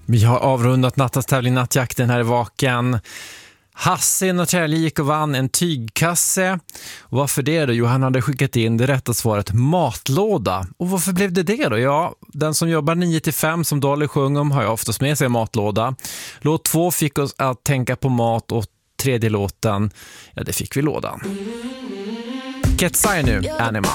Vi har avrundat nattastävling Nattjakten här i Vaken. Hasse i Norrtälje gick och vann en tygkasse. Och varför det då? Jo, han hade skickat in det rätta svaret matlåda. Och varför blev det då? Ja, den som jobbar 9-5 som Dolly sjunger om har ju oftast med sig en matlåda. Låt 2 fick oss att tänka på mat och tredje låten, ja det fick vi lådan. Ketsai nu, Animal.